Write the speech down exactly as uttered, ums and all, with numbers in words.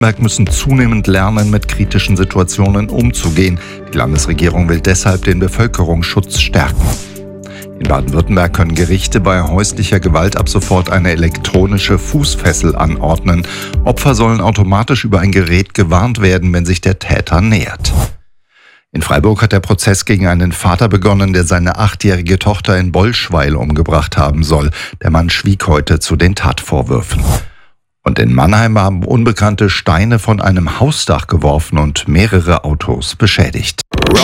müssen zunehmend lernen, mit kritischen Situationen umzugehen. Die Landesregierung will deshalb den Bevölkerungsschutz stärken. In Baden-Württemberg können Gerichte bei häuslicher Gewalt ab sofort eine elektronische Fußfessel anordnen. Opfer sollen automatisch über ein Gerät gewarnt werden, wenn sich der Täter nähert. In Freiburg hat der Prozess gegen einen Vater begonnen, der seine achtjährige Tochter in Bollschweil umgebracht haben soll. Der Mann schwieg heute zu den Tatvorwürfen. Und in Mannheim haben Unbekannte Steine von einem Hausdach geworfen und mehrere Autos beschädigt.